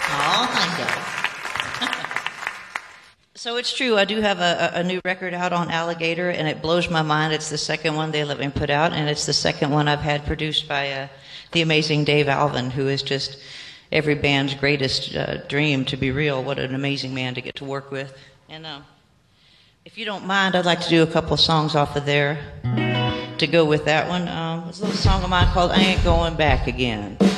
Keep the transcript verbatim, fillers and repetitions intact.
Oh, thank you. So it's true, I do have a, a new record out on Alligator, and it blows my mind. It's the second one they let me put out, and it's the second one I've had produced by uh, the amazing Dave Alvin, who is just every band's greatest uh, dream to be real. What an amazing man to get to work with. And uh, if you don't mind, I'd like to do a couple of songs off of there to go with that one. Um, it's a little song of mine called I Ain't Going Back Again.